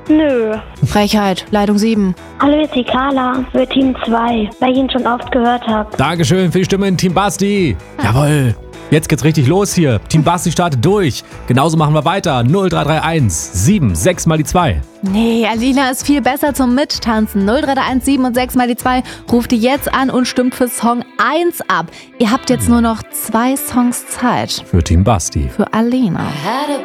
Nö. Frechheit, Leitung 7. Hallo, hier ist die Carla für Team 2, weil ich ihn schon oft gehört habe. Dankeschön für die Stimme in Team Basti. Jawohl. Jetzt geht's richtig los hier. Team Basti startet durch. Genauso machen wir weiter. 0331 7 6 mal die 2. Nee, Alina ist viel besser zum Mittanzen. 0331 7 und 6 mal die 2. Ruft die jetzt an und stimmt für Song 1 ab. Ihr habt jetzt nur noch 2 Songs Zeit. Für Team Basti. Für Alina.